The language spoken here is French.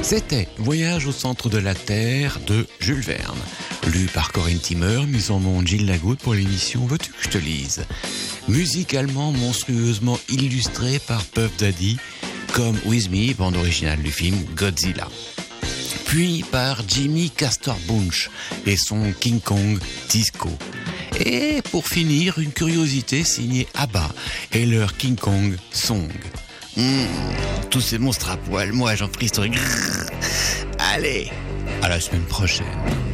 C'était Voyage au centre de la Terre de Jules Verne, lu par Corinne Timmer, mise en monde Gilles Lagoutte pour l'émission Veux-tu que je te lise. Musicalement monstrueusement illustré par Puff Daddy, comme With Me, bande originale du film Godzilla. Puis par Jimmy Castor Bunch et son King Kong Disco. Et pour finir, une curiosité signée ABBA et leur King Kong Song. Tous ces monstres à poil, moi j'en ferai historique. Allez, à la semaine prochaine.